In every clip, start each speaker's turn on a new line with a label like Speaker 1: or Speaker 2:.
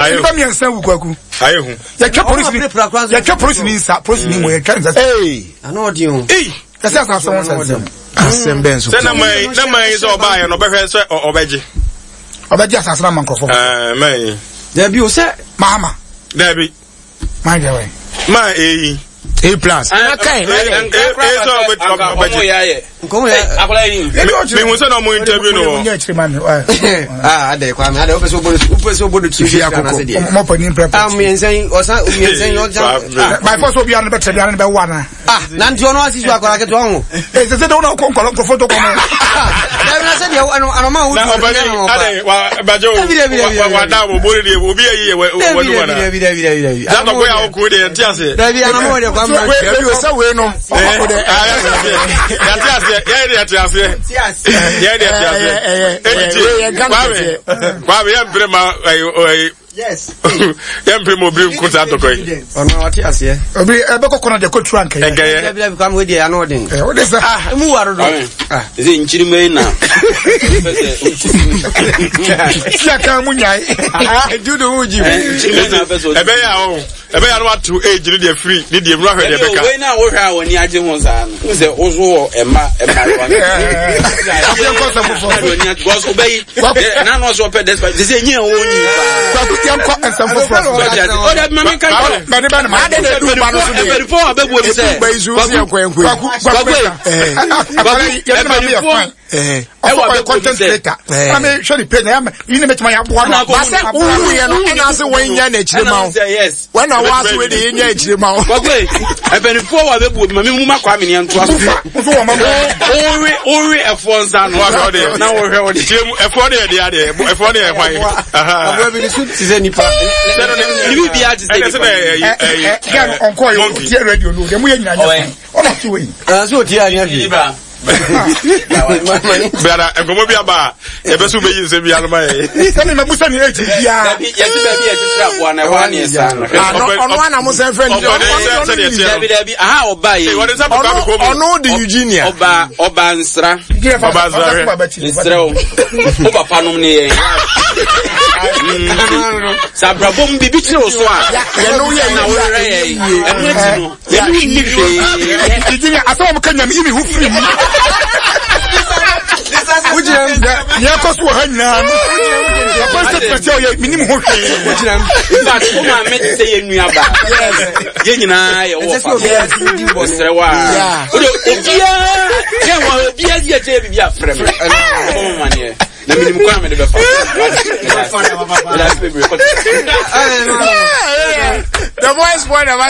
Speaker 1: Nipa mi ensa wu kwaku.
Speaker 2: Ayehu.
Speaker 1: Ya twa police ni sa police ni mo ya kan za.
Speaker 3: Ano di o.
Speaker 1: Kasa asa won sa.
Speaker 4: Assemble so.
Speaker 2: Say na mai so oba ye no behwe so obeje.
Speaker 1: Obeje asasa na mankofo.
Speaker 2: Man.
Speaker 3: There be o say
Speaker 1: Mama.
Speaker 2: There be.
Speaker 1: My way.
Speaker 2: Ma A+.
Speaker 4: Okay.
Speaker 3: Come here.
Speaker 2: Me won say no mo interview no.
Speaker 3: Ade kwa me ade opeso bodo tv na se de.
Speaker 1: Mo pa ni prepare.
Speaker 3: Me ensen yo jam.
Speaker 1: My first will be on the better than the one.
Speaker 3: Na nti ono asisi akora ke to ho.
Speaker 1: Say don't know kon photo kon.
Speaker 3: Na se de ano ma hu.
Speaker 2: Na obani ade wa bajo wa da wo bori de obi ayi wo no na.
Speaker 3: Bi.
Speaker 2: That go ya ko de ntiase.
Speaker 3: Da bi ano mo de kwa ma.
Speaker 1: We say we no.
Speaker 3: Yes.
Speaker 2: Yempre mo brim kuta to koy.
Speaker 3: Ono wati ase.
Speaker 1: Obi ebe kokona de kotu anka.
Speaker 3: Bi kam we de ano den.
Speaker 1: O de say
Speaker 3: mu waro do.
Speaker 5: Ze nchiri me na.
Speaker 1: Sia kan munyai.
Speaker 3: Do do uji.
Speaker 2: Ebe ya o. Ebe ya no atu age ni de free, ni de mra hwe de beka.
Speaker 5: We na wo hwa woni age ho sa no. Ze ozo ema wa.
Speaker 1: Afi ko sa fofo.
Speaker 5: Because obey. Na no so pe despite. Ze nyi won yi.
Speaker 1: Tiam ko ensam fofo.
Speaker 5: O da mama kan ko.
Speaker 1: Ba de ba na ma de du ba no so de.
Speaker 5: Very for abebu bi say.
Speaker 1: Ba izu si akwankwo. Wa content creator. I mean, show the page. You need me to boa na.
Speaker 4: Ba say uru ye no na say wen nya na chire ma.
Speaker 5: Yes.
Speaker 4: When I was with the nya chire ma.
Speaker 5: Gbagbe. Very for abebu bi mama mu ma kwa me ne nto aso. Ori efonza no wa de. Na wo hwe wo de.
Speaker 2: Efo de ade. Efo de e hwan.
Speaker 3: Abo bi su ti se nipa.
Speaker 5: Ni bi ati se.
Speaker 1: Gan onko yo ti radio no. Dem ye nyanya. Ona ti we.
Speaker 3: So ti anya bi.
Speaker 2: Brother, engomo bi aba. Ebe so be yin se bi alma e.
Speaker 1: Se me mabusa ni eji bia.
Speaker 5: Ye ti tra bo na wa ni sa.
Speaker 4: Ono ana mo se friend.
Speaker 5: Dabi aha oba ye.
Speaker 4: Ono de Eugenia.
Speaker 5: Oba nsra.
Speaker 2: Oba nsra.
Speaker 5: Nsra o. O papa nom ne ye. Sabrabom bibi tire o so a.
Speaker 4: Ye no ye
Speaker 5: na wo re ye. Enu ti no. Ye ni hwe.
Speaker 1: Eji aso mo kanya mi hu free mu. Ujira ya koso hanya no. Ya koso pete o minim ho hwe.
Speaker 5: Ujira ba ko ma me say ye nua ba. Ye nyina ye wo fa. Bo sewa. Obia ye wo obia ye te bibia frem. Mo ma ne. Na minim kwa me de be fa.
Speaker 4: The voice boy na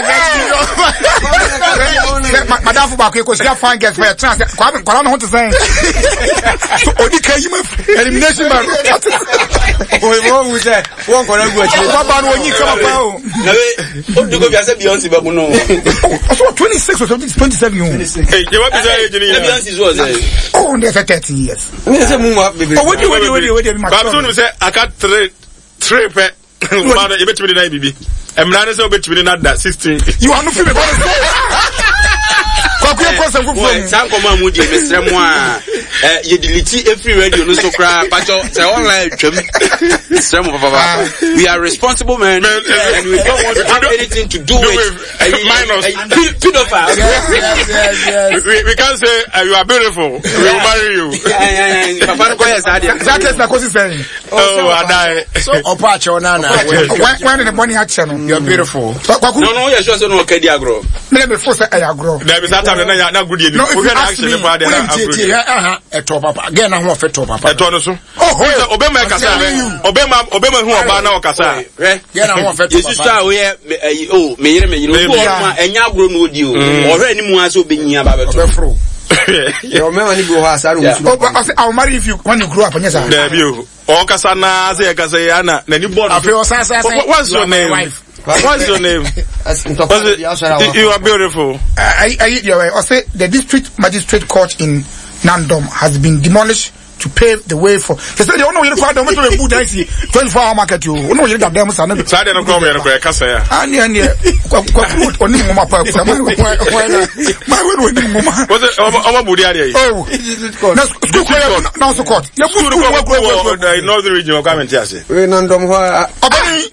Speaker 1: Madam for back ko sia fine get for your chance. Kwa no ho to say. So odi kai ma elimination ba.
Speaker 3: Oy mo mu say won ko na gu ati.
Speaker 1: Kwa ba no onyi kama pa o.
Speaker 5: Na we o dugo bia say Beyonce ba no.
Speaker 1: So 26 or 27 you.
Speaker 2: Hey, you want to say
Speaker 5: Beyonce is what say?
Speaker 1: Oh, there's 30 years.
Speaker 3: Me say mu ma bebe.
Speaker 1: Oh, what
Speaker 2: ma. Ba so no say aka 3 pe. Ba no e betimi na bibi. Emra ne say o betimi na da 16.
Speaker 1: You are no feel about Kwaku person fufu.
Speaker 5: San koma mu di mesrem a ye delete every radio no so kra pacho say online twam. Mesrem papa. We are responsible men and we don't want to have anything to do with
Speaker 2: minors.
Speaker 5: Pedophiles.
Speaker 4: Yes.
Speaker 2: We can't say you are beautiful. We will marry you.
Speaker 5: Papa ko yes ade.
Speaker 1: That is na kosi saying.
Speaker 2: Oh, I die.
Speaker 4: So opacho na
Speaker 1: when in the morning action
Speaker 4: you're beautiful.
Speaker 1: Kwaku.
Speaker 5: No, you sure say no kadi agro.
Speaker 1: Me be force ay agro.
Speaker 2: There be that time na good ye.
Speaker 1: No, if you ask me,
Speaker 4: eto papa. Again na ho feto papa.
Speaker 2: Eto no so.
Speaker 1: Oh,
Speaker 2: Obema kasa. Obema hu oba na okasa.
Speaker 4: Again na ho feto papa.
Speaker 5: Yesu sta we me yire o enya agro no odi o. Ohwe animu ase obenyi aba beto.
Speaker 1: Obefro.
Speaker 3: Yo me wani go ha saru musu.
Speaker 1: Oh, I'll marry if you when you grow up nyesa.
Speaker 2: There be o. O kasa na say kasa ya na ni board. What's your name? What's your name? You are beautiful.
Speaker 1: I say the district magistrate court in Nandom has been demolished to pave the way for. They said they don't know you for them to be put 24-hour market you. No you them say no.
Speaker 2: So they don't come here no kasa ya.
Speaker 1: Ani oni mama pa kwa my we mama.
Speaker 2: Was it over budi area?
Speaker 1: Oh. Now so court. You put
Speaker 2: the northern region of government here say.
Speaker 3: We Nandom ho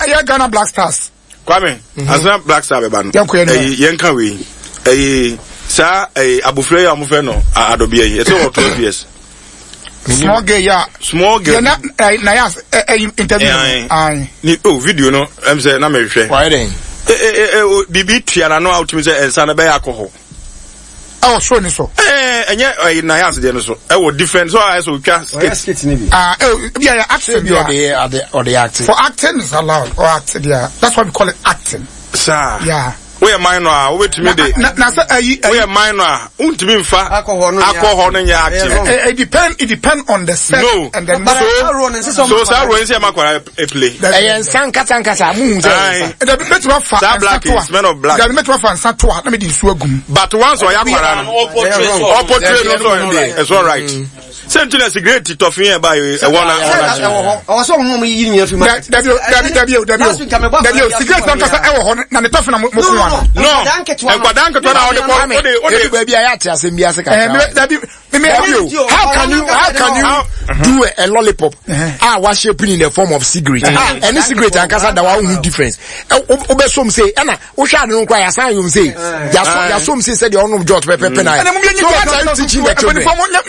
Speaker 1: ya Ghana Black Stars.
Speaker 2: Kwame, asa Black Star beba no. Yenka we. Sa abufre ya mo fe no adobia yi. E so 12 years.
Speaker 1: Small girl ya.
Speaker 2: Small girl.
Speaker 1: Na ya interview.
Speaker 2: Ni video no em say na me hwe.
Speaker 4: Why then?
Speaker 2: Bibi tuana no out me say ensa na be alcohol.
Speaker 1: Oh, so ni so.
Speaker 2: Enye na ya ase no so. E wo different so I so twa
Speaker 3: skit ni bi.
Speaker 1: Yeah, acting
Speaker 4: or the acting.
Speaker 1: For acting is allowed or acting, yeah. That's why we call it acting.
Speaker 2: Sir.
Speaker 1: Yeah.
Speaker 2: We are minor, we to me de.
Speaker 1: Na say
Speaker 2: we are minor. Untimi mfa alcohol no nya acting.
Speaker 1: It depend on the set and then
Speaker 2: so sir run say makwara play.
Speaker 4: San kata mu say.
Speaker 1: The bet wa fa.
Speaker 2: Black is men of black.
Speaker 1: The bet wa fa nsa to a na me di su agum.
Speaker 2: But once we yakwara no portrait no it's all right. Same a great toffee by a one.
Speaker 3: Also, home you
Speaker 1: W. Secret na me toffee na mo ko wan.
Speaker 2: No. And Kwadanka to now the
Speaker 4: baby I at as in Biasaka. How can you do a lollipop? Was shaping in the form of cigarette. Any cigarette and casa that one difference. Obesom say, Anna, Osha no cry as I say. Yasum said the honor of George Pepper Penai. So what are you teaching the children?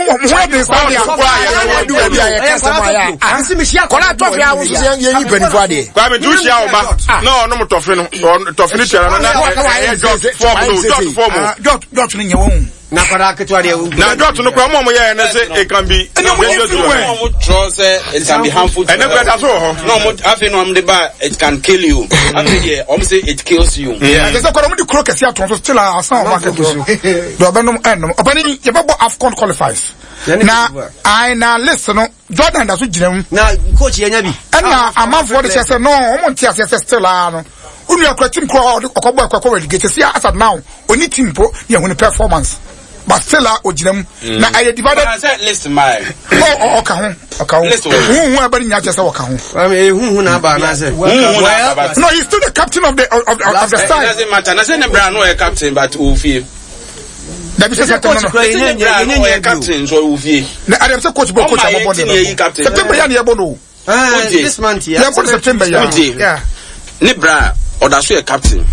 Speaker 3: Na para ketwa de
Speaker 2: na dot no kwa mo ye na say it can be dangerous to
Speaker 5: you say it can be harmful to you. No mo afi no am de ba it can kill you. Afi here say it kills you.
Speaker 1: Yeah, there's a kwa mo di crook esi aton so still asan o market do obenom enom opani ye bebo AFCON qualifies na listen no Jordan da so ginam
Speaker 3: na coach ye nya bi
Speaker 1: na amanfo de say no o ntia say still no unu akwa team ko okobo akwa relegate see as at now oni team po ye hu performance but still oginam na I divided
Speaker 5: listen my
Speaker 1: okay who abani nya say waka ho
Speaker 3: who na ba na say
Speaker 1: no he's still the captain of the side.
Speaker 5: It doesn't matter na say ne bra no a captain but who feel
Speaker 1: that is
Speaker 5: captain so who feel
Speaker 1: na I say coach bo coach abobode September ya na yebo no
Speaker 3: this month
Speaker 1: yeah September yeah
Speaker 5: ne bra odaso a captain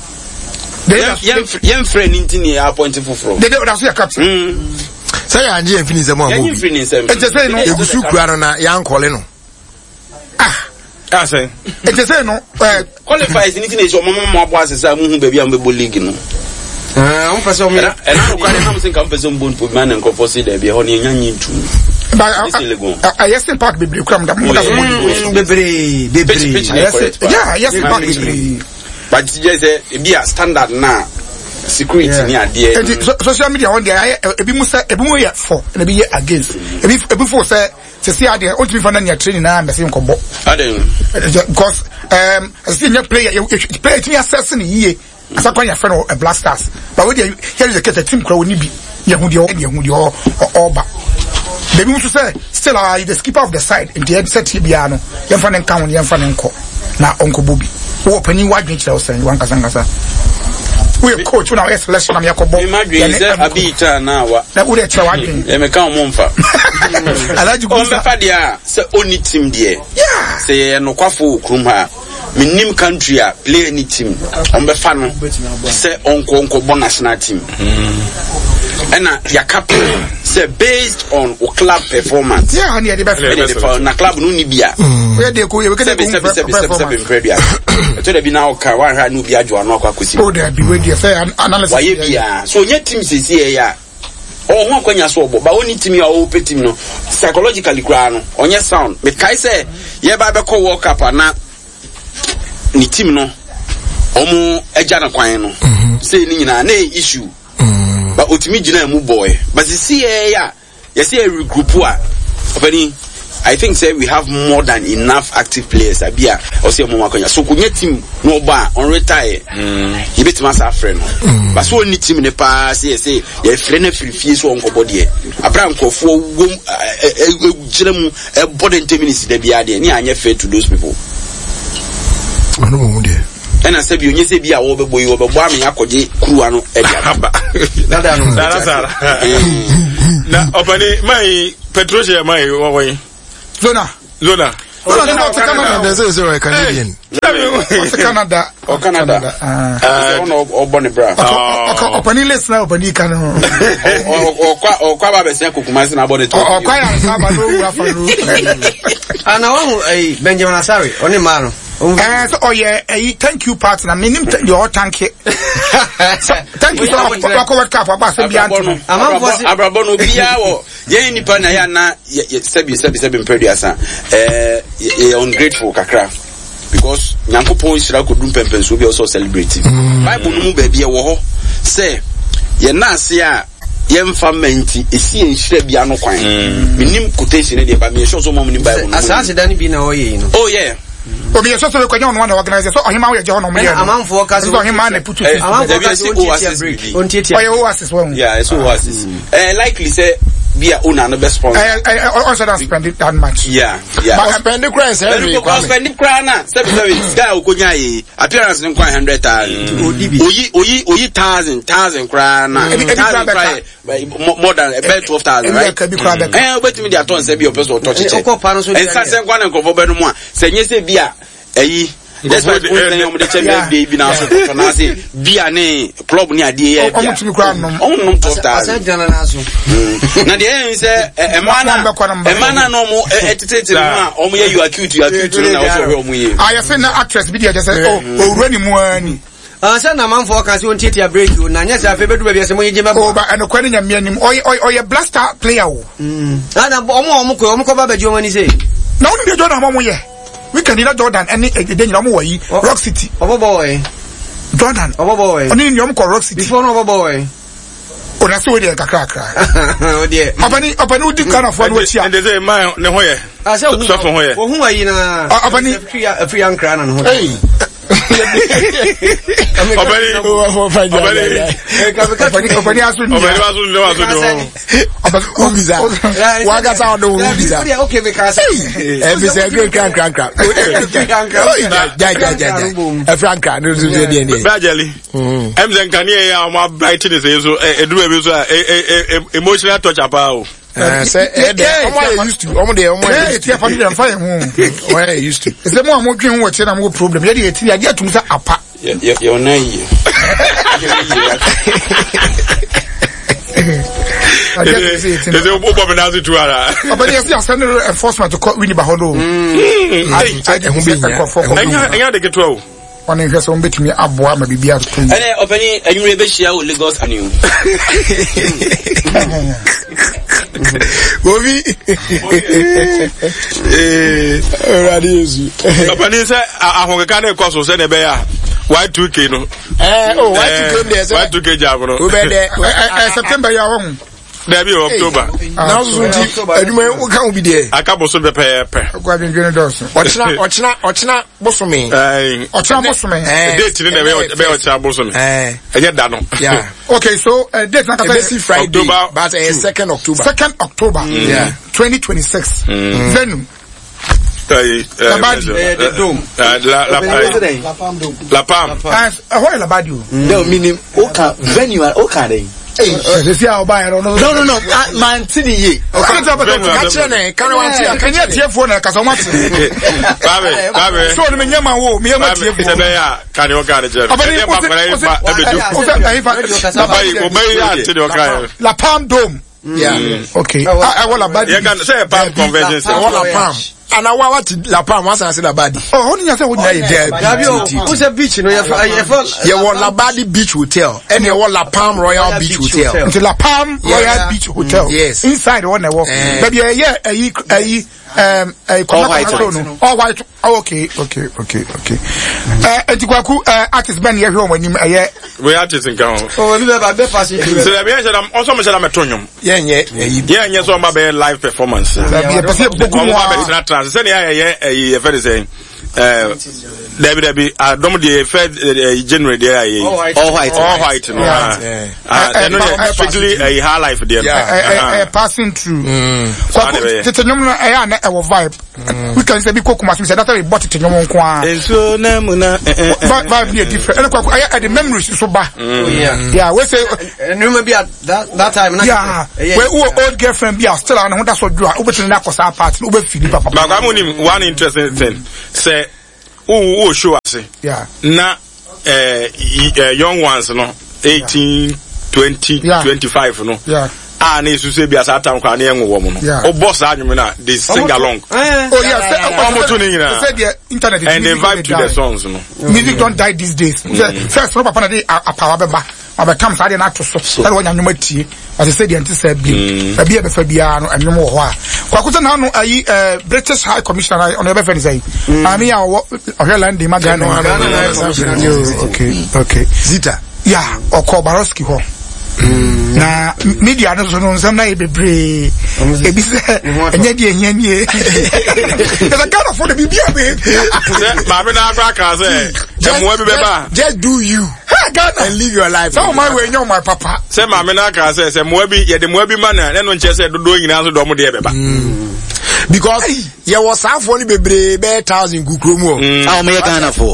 Speaker 5: yem friend intini appointed for
Speaker 1: they odaso a captain
Speaker 4: say ya nje infini se mo
Speaker 5: amobi infini se
Speaker 1: e say no
Speaker 4: egusu kura no na ya nkole no
Speaker 2: say
Speaker 1: e say no
Speaker 5: qualifies intini so mo abo asesa mu hu ba bia mbebo league no
Speaker 3: on pass on me
Speaker 5: na ko na am say kan person bon po man nko for say there be ho ne nya nyitu
Speaker 1: yes in park bebre kram da mo da so
Speaker 5: bebre
Speaker 1: yes in park bebre
Speaker 5: but just say e be a standard na security ni ade
Speaker 1: social media on there ebi mu ye for na bi ye against ebi for say see ade o timi fa na nya training na am say nkobo because as see nya player timi assess ni ye asa kwa ya friend a Black Stars but we here is the case team kra woni bi ye hu de oba baby musu say still the skipper of the side in the head set bia no ye fa ne nka won ye fa ne nko na onko bobi wo pani wadwen kira osan wan kasangasa we coach na selection am yakobo
Speaker 5: imagine say abita na wa
Speaker 1: na wo de kira wadwen
Speaker 5: e me kan mo mfa
Speaker 1: alaji go
Speaker 5: mfa dia say oni team there say ye no kwafo okrum ha minim country a play any team on be fa no say onko bo national team and ya captain say based on o club performance
Speaker 1: and the best
Speaker 5: na club no ni bia
Speaker 1: we dey go we get
Speaker 5: to dey be now ka wan ha no bia jo anu akwa kosi
Speaker 1: o dey be we dey say analysis
Speaker 5: why bia so nye team sisi ya o ho akwanya so obo ba oni team ya o pe team no psychologically kra no onye sound me kai say ye ba be call world cup na ni team no omo eja na kwan no say ni nyina na issue but otimi gina mu boy but see ya yes here regroup a opani I think say we have more than enough active players abia o say mo makonya so kunya team no ba on retire he bet masa friend but so ni team ne pa say ye friend na free so on kobo de abran kofo wom gina mu e body 10 minutes de bia de ni anya fair to those people
Speaker 4: no mo de
Speaker 5: and I said, you say, be a over boy over bombing. I could crew no
Speaker 2: na opani my Petrosia my way
Speaker 1: Zona
Speaker 4: Canadian.
Speaker 1: Canada.
Speaker 5: Or Canada. Or Bonnie-Bra.
Speaker 1: Or Panilis now, Panicano.
Speaker 5: Or Quabas Kukumas and about it.
Speaker 1: Or Quaya.
Speaker 3: And I want a Benjamin Asari, only man.
Speaker 1: Oh yeah, thank you partner. Minim your thank you. Thank you so much. What cup about
Speaker 5: Abrabono Biao. Ye ni pana ya na sebi mpediasa. Ungrateful kakra. Because Nyankopon Israel could do pempens will be also celebrating. Bible no baby wo ho say ye na ase a ye mfa menti esi enhire bia no kwan. Minim quotation e dey ba me show so mom ni Bible.
Speaker 3: Asase dan bi na oye no.
Speaker 5: Oh yeah.
Speaker 1: Obi so so kwanya no one organize so ohima we je ho no me.
Speaker 3: Amanfo ka so
Speaker 1: ohima na putu.
Speaker 3: Amanfo ka so on tietia.
Speaker 1: Oh oasis one.
Speaker 5: Yeah, it's oasis. Likely say be a owner no best sponsor.
Speaker 1: Also don't spend it that much.
Speaker 5: Yeah.
Speaker 4: But spend the crown every
Speaker 5: spend the crown na 7 guy okonya yi appearance no 100,000. Oyi 1,000 crown na. More than about 12,000, right? Obetimi dey aton say be your person touch it. And say kwa na nkofo be no mu a say nye say bia eyi that's why we the champion baby now so na say bia ne club ni ade e bia on 12,000 na dey say emana no mo etete mu a omo ye you acute na also we omo ye
Speaker 1: I say na actress bi dey just say owura ni mu ani
Speaker 3: say na man for can see on tietia break you na nya say afi bedu bia say mo ye jema
Speaker 1: ba enokwa ni nyame anim oye blaster player wo
Speaker 3: na omo ko ba baji omo ni say
Speaker 1: na onu dey Jordan mo ye we can either Jordan any dey nyina mo wayi Rock City
Speaker 3: boy
Speaker 1: Jordan
Speaker 3: boy
Speaker 1: oni nyom ko Rock City
Speaker 3: before no boy
Speaker 1: ona so we dey kakra
Speaker 3: o dey
Speaker 1: opani udi kana fo no chia
Speaker 2: and dey say man ne ho ye
Speaker 3: so for ho ye wo hu ayi na
Speaker 1: opani
Speaker 3: free ankra na no ho
Speaker 1: Opani asu
Speaker 4: Ubiza. Waga sa no Ubiza.
Speaker 3: Okay, because
Speaker 4: every great crank. Ja. Franka no do dey dey.
Speaker 2: Bajali. Emzen kanie ya ma brighten is so eduru be so emotional touch apa.
Speaker 4: Say omo used to omo dey
Speaker 1: tie fa dey fa hu.
Speaker 4: Why used to.
Speaker 1: Say mo amodwen wo tie na mo problem. Ye dey tie ya tum say apa.
Speaker 5: You're not here.
Speaker 2: There's a book of an answer to her.
Speaker 1: But yes, you're sending enforcement to court Winnie Bahodo.
Speaker 2: I had to get 12.
Speaker 1: One of us won't bet me up, boy, maybe be out to
Speaker 5: and opening and you maybe share with Lagos and you.
Speaker 2: Opanisa, I want to kind of cost us any bear. Why 2K no? Y2K job no.
Speaker 1: September ya won.
Speaker 2: There be October.
Speaker 4: Now Eduma we can be there.
Speaker 2: Akabo so be pay.
Speaker 1: Go bin gene dos.
Speaker 4: Ochina bosome.
Speaker 1: Ochina bosome.
Speaker 2: Date ni na be ochina bosome. Eje da no.
Speaker 4: Yeah.
Speaker 1: Okay, so date na ka
Speaker 4: say Friday but 2nd October.
Speaker 1: 2nd October. Yeah. 2026. Venue.
Speaker 5: The Dome.
Speaker 2: La Palm.
Speaker 1: Why Labadi?
Speaker 5: No, meaning Oka venue at Oka day.
Speaker 1: No.
Speaker 5: Man, Tini ye.
Speaker 1: Can you tear phone a Casamax? So the Yama wo, me and my
Speaker 2: can you got it?
Speaker 1: La Palm Dome.
Speaker 4: Yeah.
Speaker 1: Okay. I want a bad.
Speaker 2: You can say a Palm convention.
Speaker 4: I want a Palm. And I want La Palm once I said Labadi.
Speaker 1: Oh, only I said what you
Speaker 3: did. Who's a beach? You
Speaker 4: want Labadi Beach Hotel. And you want La Palm Royal Beach Hotel.
Speaker 1: It's La Palm Royal Beach Hotel.
Speaker 4: Yes.
Speaker 1: Inside one I walk. Maybe all white. Okay. Antikwaku artist band here when you
Speaker 2: we artists in town.
Speaker 3: Oh, we have a best pass.
Speaker 2: So I'm also Metonium. Yeah, so my live performance. Send very saying Debbie, don't the Fed January there.
Speaker 5: All white.
Speaker 2: No, strictly a high life there.
Speaker 1: Passing through. So it's a number of vibe. We can say because Kumasi said that we bought it in your own kwa.
Speaker 2: So
Speaker 1: vibe be different. And the memories so bad. Yeah, we say
Speaker 3: maybe at that time.
Speaker 1: Yeah, we old girlfriend be still on that's what do. We to na kosa party. We Philip papa.
Speaker 2: But I'm only one interesting thing. Say oh show us.
Speaker 1: Yeah.
Speaker 2: Na young ones no 18 20 25 no.
Speaker 1: Yeah.
Speaker 2: Ah, na isu se bia sa atam kwa na enwo wo no. O boss anwum na they sing along.
Speaker 1: Oh yeah, say the internet
Speaker 2: and they vibe to the songs no.
Speaker 1: Music don't die these days. First no papa na dey power beba. Aba come say na to so. That one anwum tie. As say the anti say bi. Ba bia be fa bia no anwum wo ho a. Kwakuta na no ayi British High Commissioner on your friend say. Ami a Ohela ndi magana. Okay. Zita. Yeah, Okobaroski ho. Na media no so no nsam na ebebre ebi se enye die enye the kind of for the bibia be
Speaker 2: ma be na aka say emo be ba
Speaker 4: just do you and live your life.
Speaker 1: So my way nyom my papa
Speaker 2: say ma me na aka say mo bi ye de mo bi ma na no nche say dodo nyina so do mo de be ba
Speaker 4: because ye was half one bebre be 1000 kukromu
Speaker 5: o me Ghana for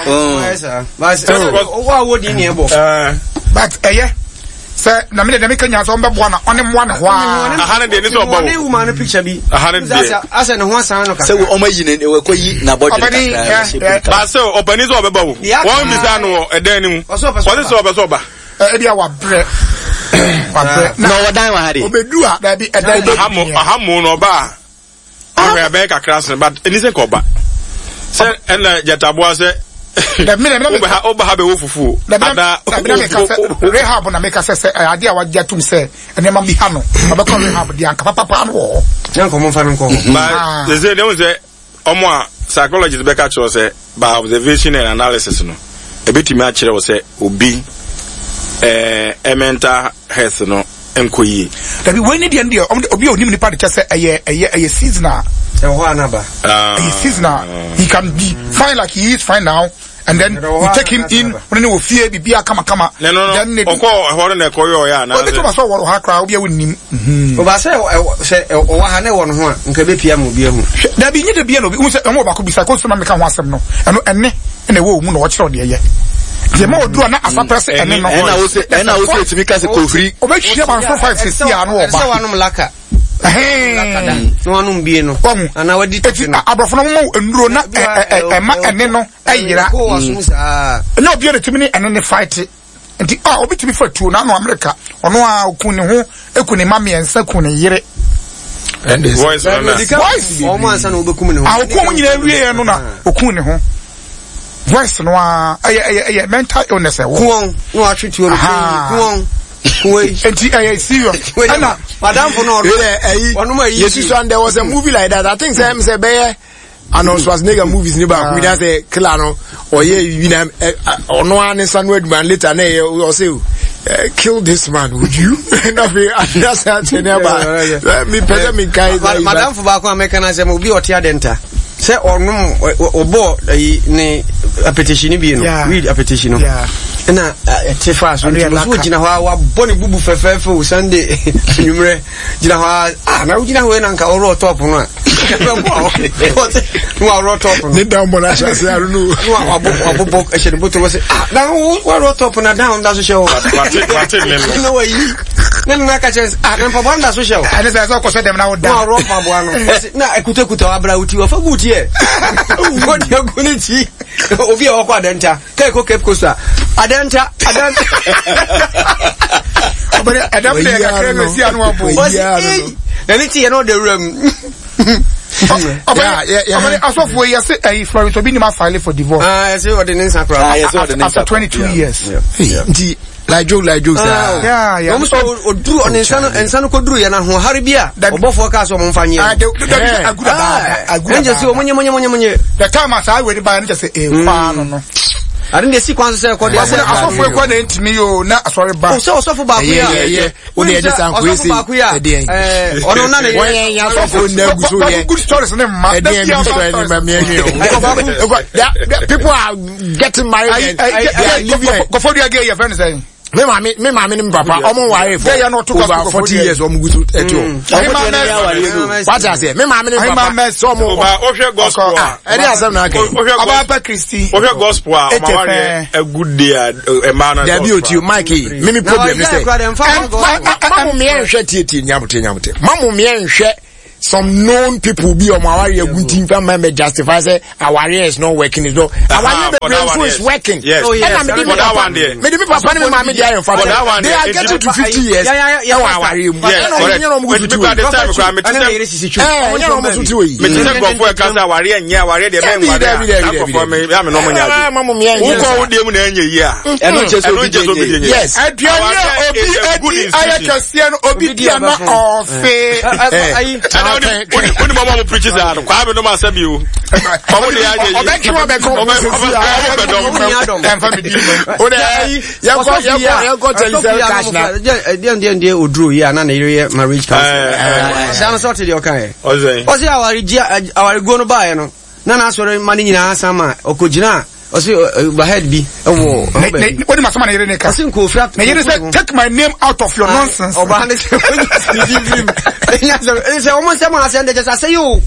Speaker 3: what would in here
Speaker 1: but say na me dem kanya so mbe boa na one one ho
Speaker 2: a de ni so obo
Speaker 3: one woman picture bi
Speaker 2: de
Speaker 3: asa no ho asan no ka
Speaker 5: say o mayi ne we koyi na body
Speaker 2: ba say obani so obeba wo won bi sa no edan ni mu o so oba
Speaker 1: e bia wa bre
Speaker 5: no wadan wa hade
Speaker 1: obedu a da bi edan
Speaker 2: ahamu no ba a be ka class but anything ko ba say and jataboa say
Speaker 1: Oba
Speaker 2: be wo fufu
Speaker 1: ada rehab na make say ade a wagya tum say ene ma bi ha no abekọ rehab dia nka papa no wo
Speaker 3: nko mo fa nko
Speaker 2: ba they say omo a psychologist be ka cho say by observation and analysis no ebetimi a kire wo say obi mental health no enkoyi
Speaker 1: that be when the end obi onim nipa de say eye seasonal seasonal he can be fine like he is fine now and then we take him in when we fear bibia kama
Speaker 2: then oko ehoro na ekoyo ya na
Speaker 1: obi to ba so woro ha kra obi awonim
Speaker 3: o ba say o wa ha na wo no ho nka be pia mo bi ahu
Speaker 1: da bi nyi de bia no bi say emo ba ko bi say ko so na me ka ho asem no ene na wo mu no wo kire de ye the more do na asapress ene no
Speaker 5: na wo say timi ka se kofri
Speaker 1: obi hia ban so 5 6 ya no oba
Speaker 3: say wanum laka no wanum bie no ana wadi
Speaker 1: tino abrofo no mo enduro na ma ene no ayira na obi re timi ene ne fight nti obi timi fa tuo na no America ono a okuni ho ekuni mame ensa kuni yire
Speaker 2: and this voice
Speaker 3: o mo ansa no obekum ne ho
Speaker 1: okun nyina wie no na okuni ho voice no a mental illness
Speaker 3: kuon no atwetuo kuon
Speaker 1: and serious.
Speaker 3: Madam for no
Speaker 4: and there was a movie like that. I think Sam say Bayer and also was nigga movies near back. We just say Kilano or or no one is word man later or say kill this man, would you? That's
Speaker 3: Madam for back American will be or tia denta. Say or no or bo ne a petition be no read a petition na tefa so gina wa boni bubu fefefe Sunday numre gina ha na gina ho na nka oro top no no oro top no
Speaker 4: ni down bona say I don't know
Speaker 3: no abobo e she boto we say na oro top na down da so show no way na ka chance na pa banda so show
Speaker 1: and say so ko say dem na down
Speaker 3: no oro pa bo ano na ekuta abra uti wa fa buti e what you going to see obi e okwa adenta kai ko Cape Coast adenta
Speaker 1: but adam dey ka kre si anu abo
Speaker 3: anything you know the room
Speaker 1: yeah asofo you say Florence obi ni ma file for divorce
Speaker 3: say ordinance
Speaker 1: after 22 years
Speaker 4: like joke
Speaker 1: yeah
Speaker 3: almost odu on ensano ko duru ya na ho haribia obofo ka so mo mfanye
Speaker 1: agura
Speaker 3: nje si o munye
Speaker 1: the time as I we buy just say fa no
Speaker 3: I didn't see kwan say ko dey
Speaker 1: asofo ekwa na ntimi yo na asori ba
Speaker 3: osofo ba ku ya
Speaker 4: o dey just am kwesi e dey
Speaker 3: ono na ne
Speaker 4: wen ya asofo na guso ye
Speaker 1: good stories na ma
Speaker 4: e dey people are getting married and
Speaker 1: go for the gay your friend saying
Speaker 4: me mama ni papa omo ware for over 40 years omo gutu eto what I say me mama ni papa so omo
Speaker 2: ohwe gospel
Speaker 4: e dey asem na kai
Speaker 1: Ababa Christy
Speaker 2: ohwe gospel o ma ware a good day e man na
Speaker 4: there be otu Mikey me problem say mamu me enhwe tie nyamote mamu me enhwe some known people be on our gunting family may justify say our is not working is not our brain is working.
Speaker 2: Yes.
Speaker 4: Oh yes. And that one there. Me papa me mama dey in fact. They are getting to 50 years. Yeah. Our
Speaker 2: yes. Correct. Me say go for kasa our nya our dey men wa. For me am no nya.
Speaker 4: Mama me nya.
Speaker 2: Wo ko wo dey mu na nya yi a.
Speaker 5: Eno cheso
Speaker 1: yes. Aduane obi ayakase no obi dia na ofe.
Speaker 2: When mama preaches that, I have no master view.
Speaker 1: When my son take my name out of your nonsense.
Speaker 3: Say you.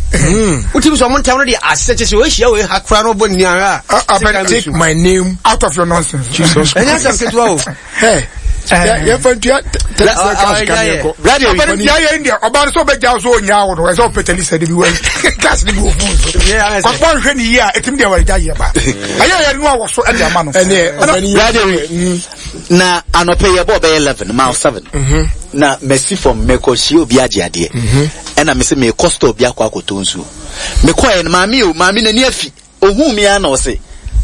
Speaker 1: Take my name out of your nonsense. Jesus. Hey.
Speaker 5: Na anope bob 11 mile 7 na Messi from Mekoshi obi aje ade e na me se me cost obi akwa akotonsu me koye na mami na ni afi ohun mi ana o se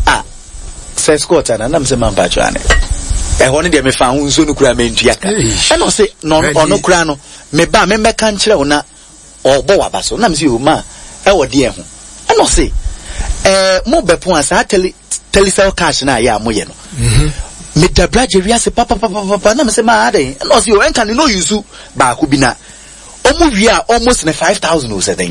Speaker 5: first quarter na me se man pa chwane e ho ne de me fa hu nso no kura me ntua ka e no se no ono kura no me ba me meka nkire wo na obo wabaso na me se o ma e wo de e ho e no se mo bepo asa telecell cash na ya mo ye no me da braje wiase papa na me se ma ade no se o enka no use ba ku bi na omo wi a almost na 5,000 o se den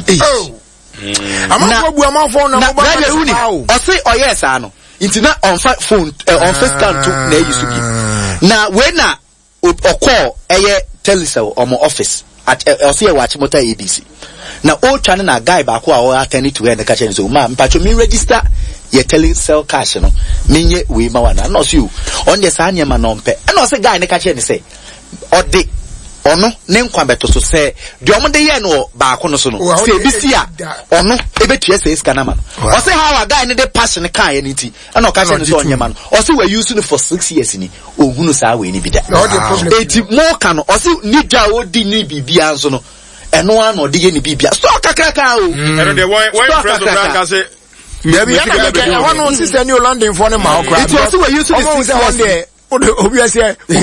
Speaker 4: ama bu ama phone na mo ba
Speaker 5: o se o yes ano intina on phone on FaceTime to na use bi na we na o call eye telecell omo office at o se watch motor ABC na o twa na guy ba ko a o attend to and ka chen so ma mpacho me register ye telecell cash no menye we ma wana no so on the sa nyema no mpe na o se guy ne ka chen say ode ono ne nkwa beto so se de omo de ye no ba ko no so no se bi si a ono ebetua se iska na ma no o se how a guy ne de passion kan ye niti na o ka chen so onyema no o se we use no for 6 years ni ohunu sa we ni bi da eti mo ka no o se ni dwa o di ni bibia nso no eno an o de ye ni bibia so kakraka o
Speaker 2: eno de one friend of rank say
Speaker 4: maybe I want to see any London for the mouth.
Speaker 5: It was we used to see one day.
Speaker 4: Obviously,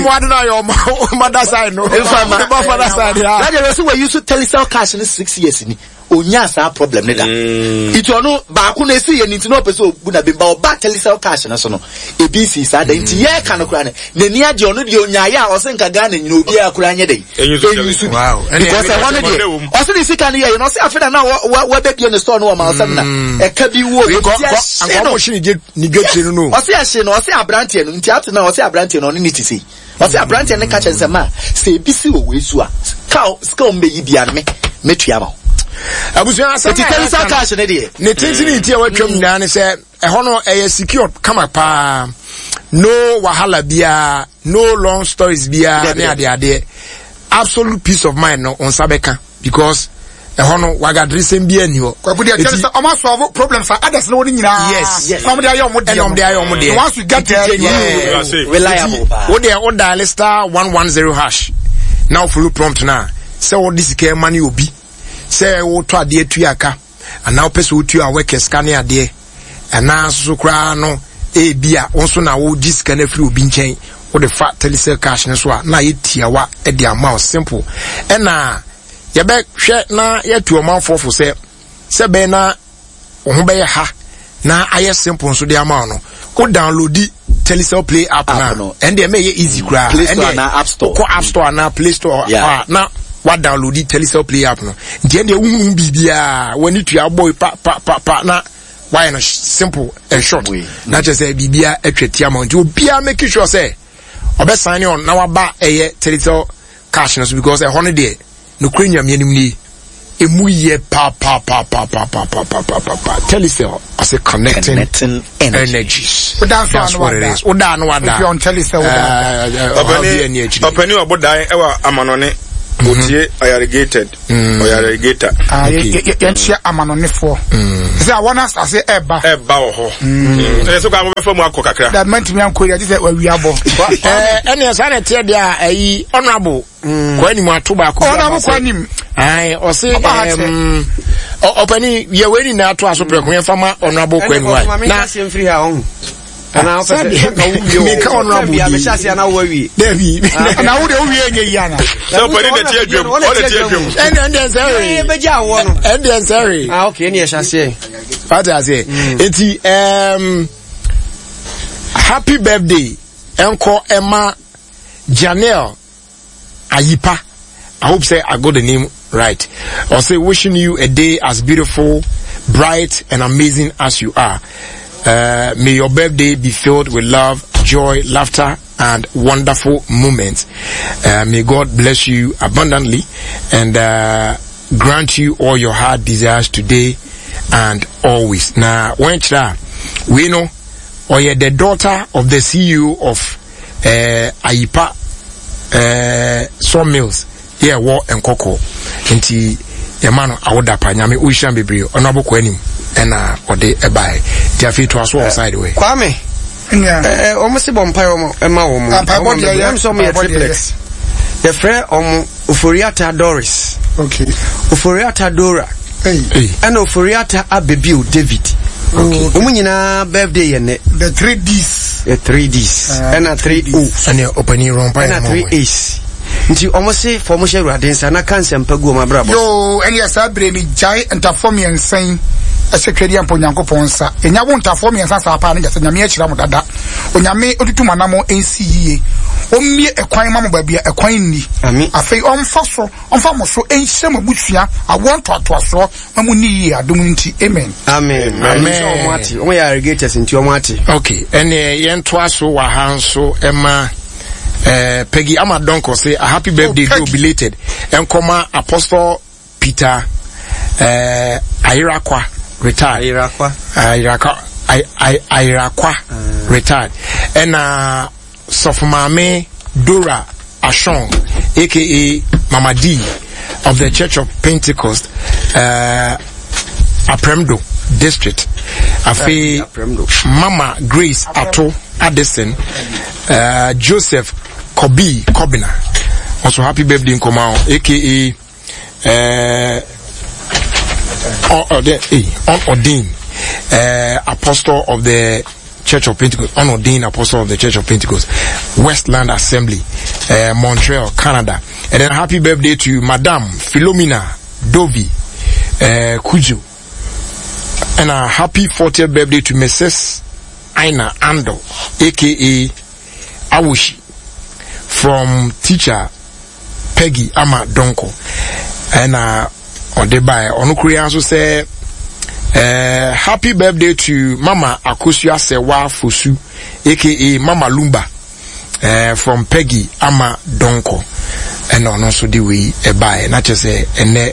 Speaker 4: mother side no. Father side.
Speaker 5: That we used to telecell cash in 6 years ni. Onya sa problem ne da. It ono ba ku na see ye nti no person obu na be ba telecell cash na so no. ABC sa da nti ye ka no kura ne. Nani age ono de onya ya o se nka ga na nyina obi akura anye dey.
Speaker 4: Wow.
Speaker 5: Because I wanted it. O se the sika ne ye no se afeda na wa be bi on the store no ma o na. E ka bi wo.
Speaker 4: Anko mo shi ni get no.
Speaker 5: O se ahye no o se abrante no nti ato na o se abrante no ni tisi. O se abrante ne ka chense ma se bisi wo wesu a. Ska o mbe yi bia me metua ma.
Speaker 4: Abusuan asa
Speaker 5: telecell cash ne de
Speaker 4: ne tintini tie watwam na ne se ho no secure kama pa no wahala bia no long stories bia ne ade absolute peace of mind no on sabeka because ho no wagadrisen bia ni ho
Speaker 1: kwabu dia tell say o ma solve problems for others no nyina
Speaker 4: yes
Speaker 1: some dey ayom dey once we get there
Speaker 5: reliable
Speaker 4: wo dey o dial star 110 hash now follow prompt na say what this care money obi say wo to ade tuaka and now person wo tu a work scan ade and now so kra no e bia wonso na wo discan na free obi nchen wo the fat telecell cash ne so a na yetiawa e de amount simple and na ye be hwe na ye tu omanfo say be na wo ho be ha na aye simple so dey amount no go download the Telecel Play app now and they make it easy cra
Speaker 5: Play Store and App Store
Speaker 4: ko App Store na Play Store na what download the Telecel Play app no nti dey wu bibia when you boy pa na why no simple and short na just say bibia atwati amount you bia make sure say obe sign on na wa ba Telecel cash no because a holiday no kwenya mianim ni emuye pa Telecel as a connecting energies. That's what it is. If you're on Telecel,
Speaker 2: open your body ewa amanone otie irrigated or irrigator.
Speaker 1: Yentia amanone for. Say I want us to say eba
Speaker 2: ho. So ka mo be mu akokakra.
Speaker 1: That meant me anko ya say we abo.
Speaker 4: Any asana tie dia ayi honorable kwani mu atoba ko.
Speaker 1: Honorable kwani
Speaker 4: ai o say opani ye weni na ato aso preko fama honorable kwani wa
Speaker 3: na se mfiri ha on ana o pese
Speaker 4: me ka honorable
Speaker 3: ya me shase na wawi
Speaker 4: David
Speaker 1: na wo de wo wie nye yana
Speaker 2: so opani de tie adwam o de tie adwam
Speaker 4: and sorry
Speaker 3: be ja wo no
Speaker 4: and sorry
Speaker 3: okay ni shase
Speaker 4: what I say enti happy birthday enko Emma Janelle Ayipa. I hope say I got the name right. I'll say wishing you a day as beautiful, bright and amazing as you are. May your birthday be filled with love, joy, laughter and wonderful moments. May God bless you abundantly and grant you all your heart desires today and always. Now, when we know or you're the daughter of the CEO of Ayipa Sawmills. Yeah, war and cocoa. Inti Yamano Awoda Panyami Ushan Bibrio, Honorable Quenim, and or de Ebai. Tiafi to us all sideway.
Speaker 3: Kwame. Yeah. Almost a bompire I'm so me a triplex. The friend Ufuriata Doris.
Speaker 1: Okay.
Speaker 3: Ufuriata Dora. And Ufuriata Abibu David. Okay. Birthday the 3Ds. The 3Ds. And a 3O.
Speaker 4: And you're opening wrong by
Speaker 3: and a 3A's. Nti almost say for mo share radensa na cancer mpagu ma brabo
Speaker 1: yo eni asa bre mi jai entaform yensen esekwedi ampo nyankopon sa enya wo entaform yensa sa pa na jase nyame akira mo dada onyame otutu manamo ensi yiye ommie ekwan ma mo babia ekwan ni afei omfa mo so enhye mabusua awon toatoaso mamu ni yiye adom nti amen
Speaker 3: amen omati omo ya irrigators nti omati
Speaker 4: okay ene yento aso wa hanso ema Peggy Amadonko say a happy birthday to belated and comma Apostle Peter Airakwa retired Airakwa retired and Sofumame Dora Ashong aka Mama D of the Church of Pentecost Apremdo district afi Mama Grace Ato Addison Joseph Kobina also happy birthday in Komao aka unordained apostle of the Church of Pentecost, unordained apostle of the Church of Pentecost, Westland Assembly, Montreal, Canada. And then happy birthday to Madame Philomena Dovi Kujo. And a happy 40th birthday to Mrs. Aina Ando, aka Awushi, from teacher Peggy Ama Donko. And on the by Onukuri also say happy birthday to Mama Akosia Sewa Fosu, aka Mama Lumba, from Peggy Ama Donko. And on also the way by not just say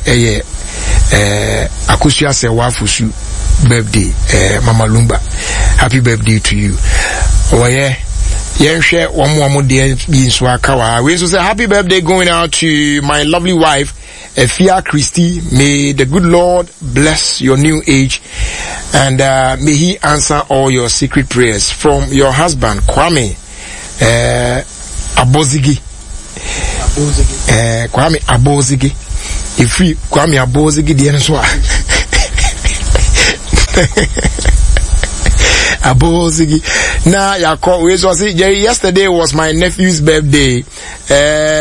Speaker 4: Akosia Sewa Fosu birthday, Mama Lumba. Happy birthday to you. Oh yeah. Share one more day being swakawa. We also say happy birthday going out to my lovely wife, Efia Christie. May the good Lord bless your new age and may he answer all your secret prayers. From your husband, Kwame Abozigi. Kwame Abozigi. If we Kwame Abozigi, the answer. Abozigi. Now, Jerry, yesterday was my nephew's birthday.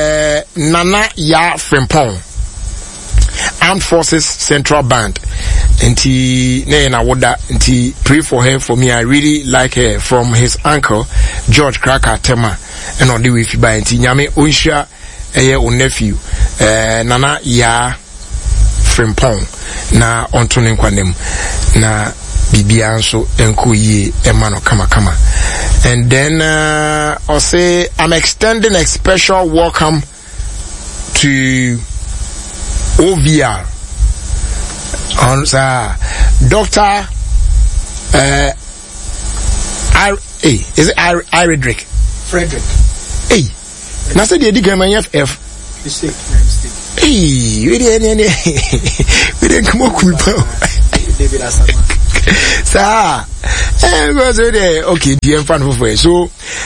Speaker 4: Nana Ya Frempong, Armed Forces Central Band. Nti ne na woda nti pray for her for me. I really like her. From his uncle George Cracker Tema and on the way by nti nyame onhia eye o nephew nana ya Frimpong na ontonen kwanem na bibia nso enko yie emano kama. And then I'll say I'm extending a special welcome to OVR on Dr. Is it Frederick? Hey, now say the digamma F.
Speaker 1: Mistake.
Speaker 4: Hey, we didn't come up with David Asama. Okay, dear friend for so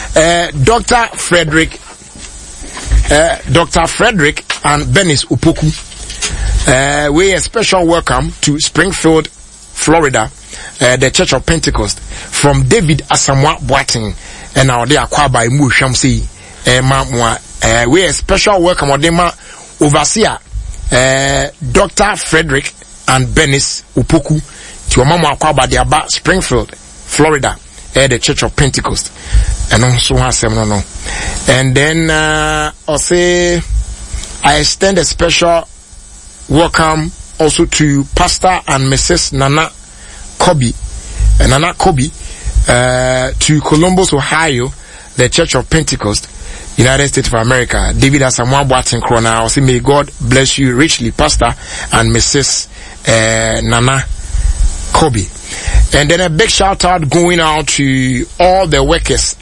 Speaker 4: Dr. Frederick and Benis Upoku. We a special welcome to Springfield, Florida, the Church of Pentecost from David Asamoah Boateng and our dear Kwaba Imu Shamsi. We a special welcome Odema overseer Dr. Frederick and Benis Upoku to Mama Kwaba de Aba Springfield, Florida, the Church of Pentecost. And also no. And then I'll say I extend a special welcome also to Pastor and Mrs. Nana Kobe to Columbus, Ohio, the Church of Pentecost, United States of America. David Asamoah Boateng Krona. I'll say may God bless you richly, Pastor and Mrs. Nana Kobe. And then a big shout out going out to all the workers.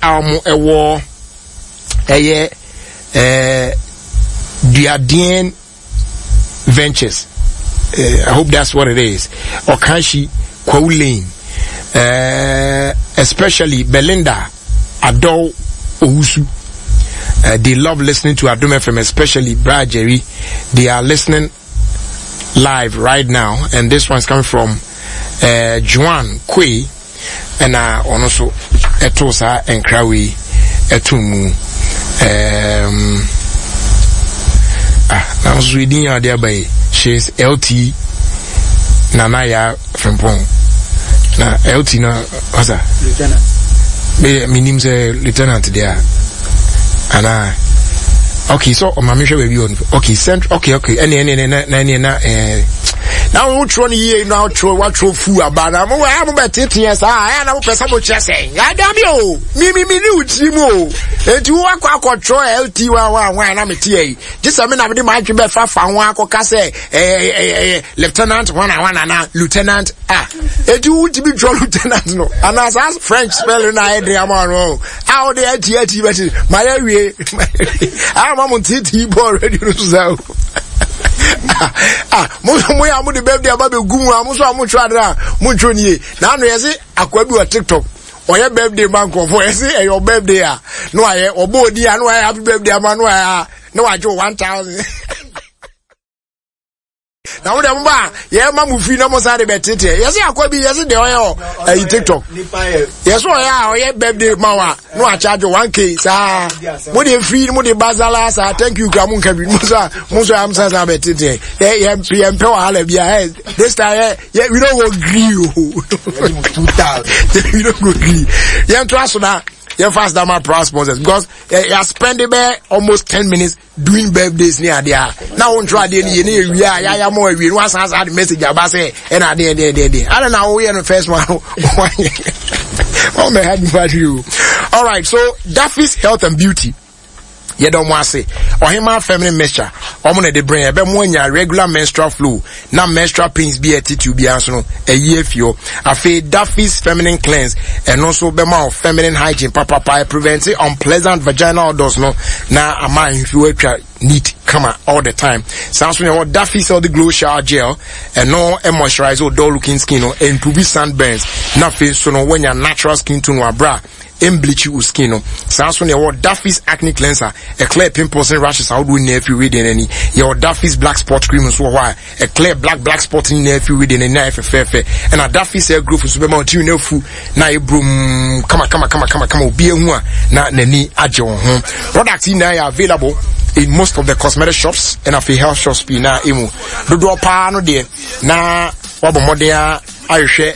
Speaker 4: Diadien Ventures. I hope that's what it is. Okanshi Kwaulane. Especially Belinda Adol Owusu. They love listening to Adom FM, especially Brad Jerry. They are listening live right now. And this one's coming from Juan Kwe. And also Etosa and Krawi Etumu. I was reading out there by she's LT Nanaya Frimpong. Na LT na what's that? Lieutenant. My name's Lieutenant there. And okay, so my mission will be on. Okay, okay. Any now we try here now throw what throw food about. I'm about 10 years. I am person who just saying. I damn you. Me new Timo. And you walk control LT one I'm a TA. Just a minute I might be far from one say lieutenant one lieutenant and you would be draw lieutenant no. And as French spelling I wrong. How the LT my area I'm on TT board ready to sell. Moya amu the birthday ababe gumu amuso amu tradra muncho nie na no yesi akwabi wa TikTok oye birthday man ko for yesi your birthday no aye obo di no aye happy birthday man no aye no ajo 1000 na wo dem ba ye ma mu fi na mo sare betete yesi akwabi yesi de oye TikTok yesi oye birthday man wa no a charge 1k sa mo de free mo de bazala sa thank you gra mo nka bi mo so am sa betete ye pe wahala bia this time we don't go gree we don't go gree ye trust na ye fast that my proud sponsors because you spend almost 10 minutes doing birthdays near there. Now on try the ya more we once answer the message about say and I don't know we are the first one. Oh my head about you. All right, so Daffy's Health and Beauty. You don't want to say or him feminine mixture omone de brain ebe mo nya regular menstrual flow na menstrual pains be attitude be anso a year fio afi Daffy's feminine cleanse and also be ma feminine hygiene papa prevent unpleasant vaginal odors no na ama if you neat come all the time sounds when you Daffy's all the glow shower gel and no moisturize or dull looking skin no and to be sunburns na face so no when your natural skin tone wa bra bleach your skin no sounds when you Daffy's acne cleanser a clear pimples and rashes how do if you read in any your Daffy's black spot cream so why a clear black spot in if you read in any fair and a Daffy's hair growth is about you know fu na e broom come be a na nani ajo products in there are available in most of the cosmetic shops and a health shops na emu do pa no there na wabo modern Irish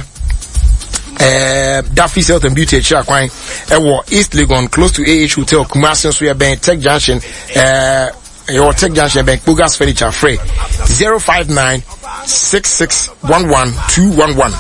Speaker 4: Duffy's Health and Beauty Chakwan East Legon close to AH Hotel Kumasi so Bank Tech Junction your Tech Junction Bank Bugas Furniture Free 059-6611-211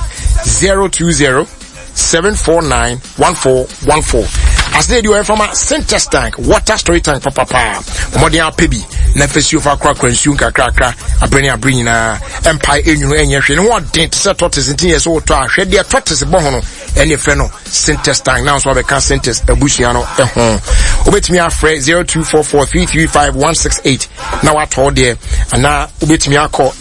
Speaker 4: 020-749-1414 as they do from a Centers Tank water storage tank papa modern pebi na fesi of akra kwansu kakra abreni na empire enu enye no one dent set tortoise ntin yeso to ahwe de tortoise bo ho no ene fre no Centers Tank now so be can Centers abusia no ho obetimi afre 0244335168 na what hold there and na obetimi akọ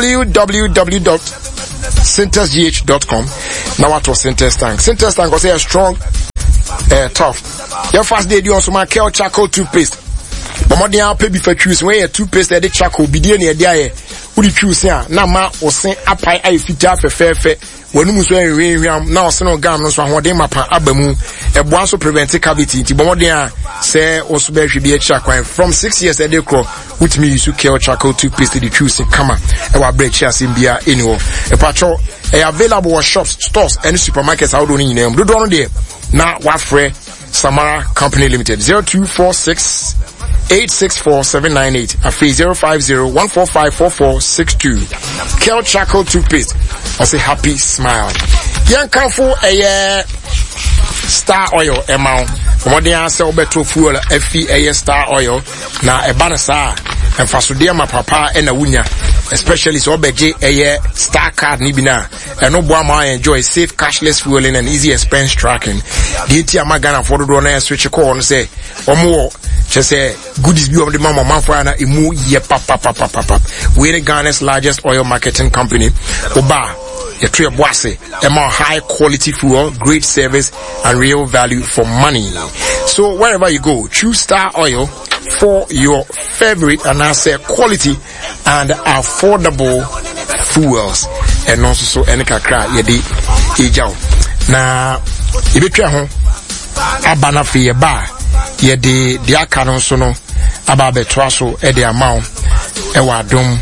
Speaker 4: www.centersgh.com na what was Centers Tank was a strong tough your first day do also my Kel charcoal toothpaste but modern pay before choose when toothpaste the charcoal be there near there we choose here na ma osen apai ai fita fefe wonu so enwiam na osen no gam no so ahode mapa abamu ebo so prevent cavity ti modern say oso be hwe bi charcoal from 6 years dey cro with me use Kel charcoal toothpaste the choose kama e wa break chance bia anywhere e patcho available at shops stores and supermarkets how do you name do no there na wafre Samara Company Limited 0246-864-798 afri 050-145-4462 Kel Charcoal Toothpaste or say happy smile yan kanfo Star Oil amount modern sell better fuel FE Star Oil na ebanasa and fasodia ma papa and a wunya especially so beje Star card ni bina and no boy ma enjoy safe cashless fueling and easy expense tracking the tia magana for do na switch call on say omo just say goodies be of the mama man for na emu ye papa we the Ghana's largest oil marketing company oba your tree boise a more high quality fuel, great service and real value for money. So wherever you go, choose Star Oil for your favorite and I say quality and affordable fuels. And also so any kakra yedi ejao. Na ibetwa ho abana fe ba yedi dia kanon so no aba betwa so e de amount e wa dom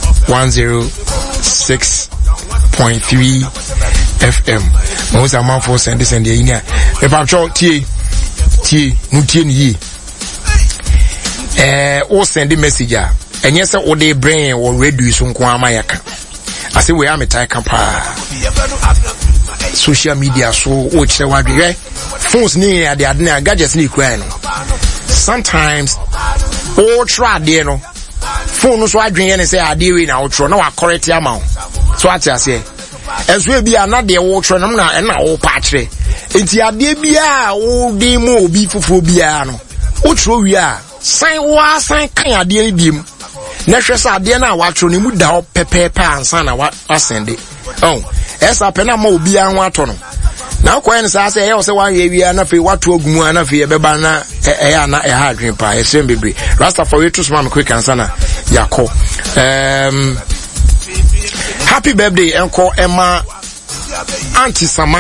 Speaker 4: 106.3 FM. Most amount for send this and the in here. If I'm sure T ni o send the message and yes o dey brain or reduce nko amayaka. I say we am a tie kampa. Social media so o chire wadwe phones ni ade ade gadgets ni kwan no. Sometimes o try there no phone so adwen ye ne say ade we na o tro na wa correct amount. So what I say as we be another water na na o pa kire enti ade bia o de mo obi fufu bia no o tro wi a san wa san kan ade ni biem na hwe sa ade na wa tro ni mu da o pepepe ansa na wa asende oh esa pe na ma obi an wa to no na ko en sa say e o se wa ye wi na fe wa to ogumu na fe e beba na e ya na e ha adwen pa e sem bebre rasta for you to smam quick ansa na yakọ happy birthday enko Emma Auntie Sama